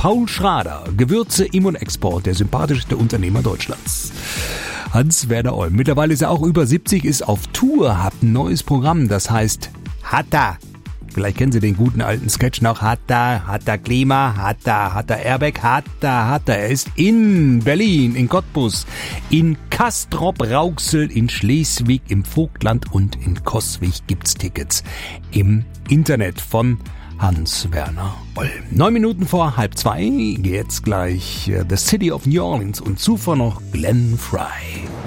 Paul Schrader, Gewürze, Im- und Export, der sympathischste Unternehmer Deutschlands. Hans-Werner Olm, mittlerweile ist er auch über 70, ist auf Tour, hat ein neues Programm, das heißt Hatta. Vielleicht kennen Sie den guten alten Sketch noch. Hatta Klima, Hatta Airbag, Hatta. Er ist in Berlin, in Cottbus, in Castrop-Rauxel, in Schleswig, im Vogtland und in Coswig gibt's Tickets im Internet von Hans-Werner Olm. 9 Minuten vor 1:30 geht's gleich The City of New Orleans und zuvor noch Glenn Frey.